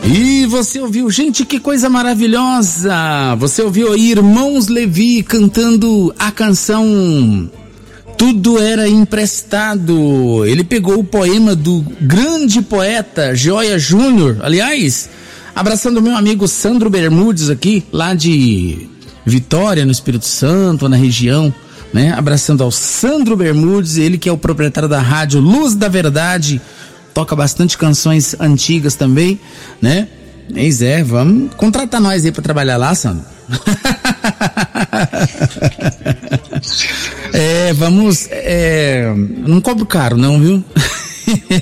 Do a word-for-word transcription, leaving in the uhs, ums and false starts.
E você ouviu, gente, que coisa maravilhosa! Você ouviu aí Irmãos Levi cantando a canção Tudo Era Emprestado. Ele pegou o poema do grande poeta Gioia Júnior. Aliás, abraçando o meu amigo Sandro Bermudes aqui, lá de Vitória, no Espírito Santo, na região, né? Abraçando ao Sandro Bermudes, ele que é o proprietário da rádio Luz da Verdade. Toca bastante canções antigas também, né? Pois é, vamos contratar nós aí pra trabalhar lá, Sandro. É, vamos, é, não cobro caro não, viu?